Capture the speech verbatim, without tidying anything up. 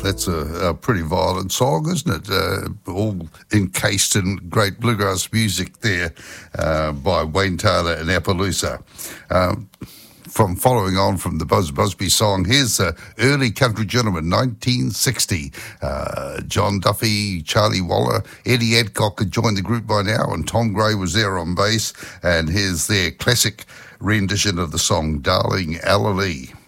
that's a, a pretty violent song, isn't it? Uh, all encased in great bluegrass music there uh, by Wayne Taylor and Appaloosa. Um, from following on from the Buzz Busby song, here's uh, Early Country Gentleman, nineteen sixty. Uh, John Duffy, Charlie Waller, Eddie Adcock had joined the group by now, and Tom Gray was there on bass. And here's their classic rendition of the song, Darling Alilee.